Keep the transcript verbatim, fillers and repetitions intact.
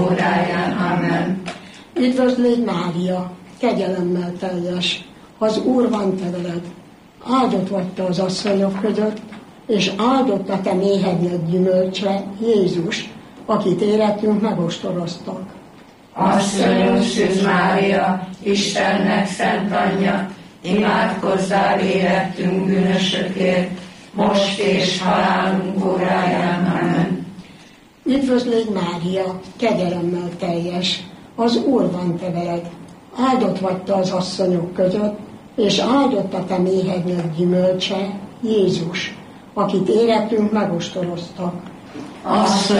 óráján. Amen. Üdvözlégy Mária, kegyelemmel teljes, az Úr van te veled. Áldott vagy te az asszonyok között, és áldott a te méhednek gyümölcse, Jézus, akit életünk megostoroztak. Asszonyunk Szűz Mária, Istennek szent anyja, imádkozzál életünk bűnösökért, most és halálunk óráján. Amen. Üdvözlégy Mária, kegyelemmel teljes, az Úr van te veled. Áldott vagy te az asszonyok között, és áldott a te méhednek gyümölcse, Jézus, akit életünk megostoroztak. Asszonyunk